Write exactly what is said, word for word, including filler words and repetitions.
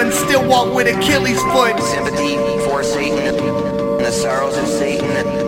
gun, still walk with Achilles' foot. Sympathy for Satan and the sorrows of Satan.